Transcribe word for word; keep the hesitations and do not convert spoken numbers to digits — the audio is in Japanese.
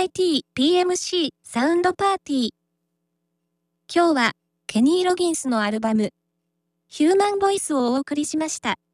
イティー ピーエムシー サウンドパーティー。今日はケニー・ロギンスのアルバムヒューマンボイスをお送りしました。